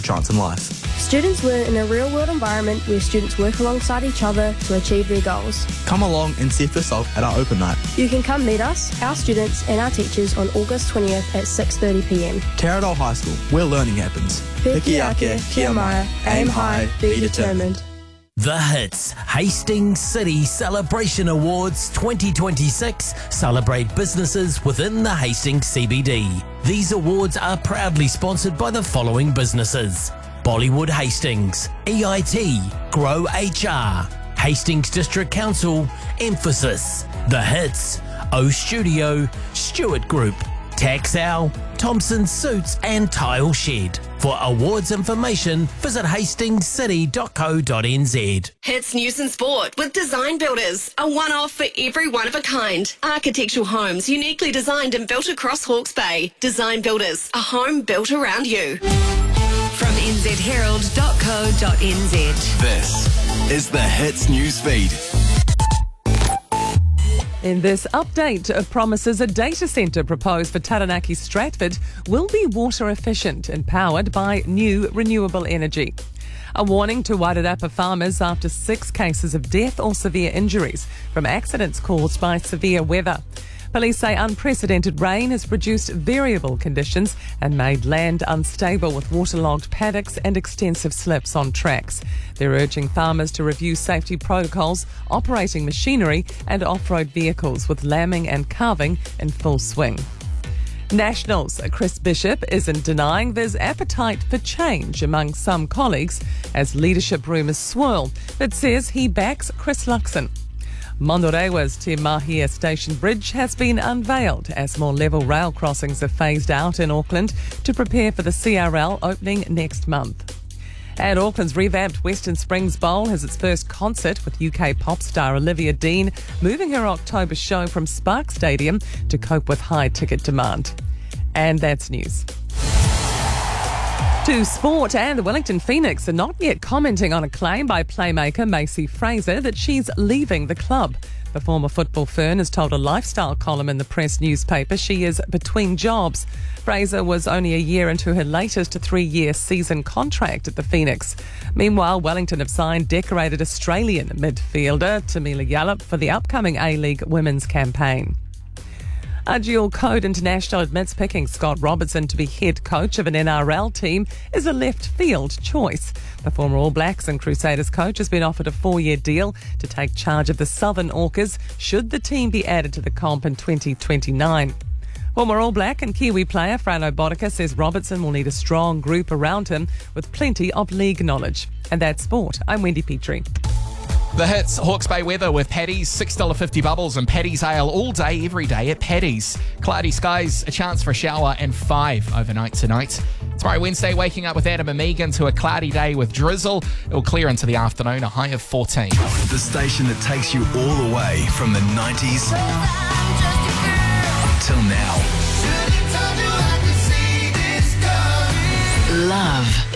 equal chance in life. Students learn in a real-world environment where students work alongside each other to achieve their goals. Come along and see for yourself at our open night. You can come meet us, our students and our teachers on August 20th at 6:30pm. Taradale High School, where learning happens. Piki ake, kia mai, aim high, be determined. The Hits Hastings City Celebration Awards 2026 celebrate businesses within the Hastings CBD. These awards are proudly sponsored by the following businesses: Bollywood Hastings, EIT, Grow HR, Hastings District Council, Emphasis, The Hits, O Studio, Stewart Group, Taxal, Thompson Suits and Tile Shed. For awards information, visit hastingscity.co.nz. Hits News and Sport with Design Builders. A one-off for every one of a kind. Architectural homes uniquely designed and built across Hawke's Bay. Design Builders, a home built around you. From nzherald.co.nz. This is the Hits Newsfeed. In this update, promises a data centre proposed for Taranaki Stratford will be water efficient and powered by new renewable energy. A warning to Wairarapa farmers after 6 cases of death or severe injuries from accidents caused by severe weather. Police say unprecedented rain has produced variable conditions and made land unstable with waterlogged paddocks and extensive slips on tracks. They're urging farmers to review safety protocols, operating machinery and off-road vehicles with lambing and calving in full swing. Nationals, Chris Bishop isn't denying there's appetite for change among some colleagues as leadership rumours swirl, but says he backs Chris Luxon. Mondorewa's Te Mahia Station Bridge has been unveiled as more level rail crossings are phased out in Auckland to prepare for the CRL opening next month. And Auckland's revamped Western Springs Bowl has its first concert with UK pop star Olivia Dean moving her October show from Spark Stadium to cope with high ticket demand. And that's news. To sport, and the Wellington Phoenix are not yet commenting on a claim by playmaker Macy Fraser that she's leaving the club. The former football fern has told a lifestyle column in the Press newspaper she is between jobs. Fraser was only a year into her latest 3-year season contract at the Phoenix. Meanwhile, Wellington have signed decorated Australian midfielder Tamila Yallop for the upcoming A-League women's campaign. A dual code international admits picking Scott Robertson to be head coach of an NRL team is a left field choice. The former All Blacks and Crusaders coach has been offered a 4-year deal to take charge of the Southern Orcas should the team be added to the comp in 2029. Former All Black and Kiwi player Frano Bodica says Robertson will need a strong group around him with plenty of league knowledge. And that's sport. I'm Wendy Petrie. The Hits Hawke's Bay weather with Paddy's, $6.50 bubbles and Paddy's Ale all day, every day at Paddy's. Cloudy skies, a chance for a shower and 5 overnight tonight. Tomorrow Wednesday, waking up with Adam and Megan to a cloudy day with drizzle. It will clear into the afternoon, a high of 14. The station that takes you all the way from the 90s till now. Love.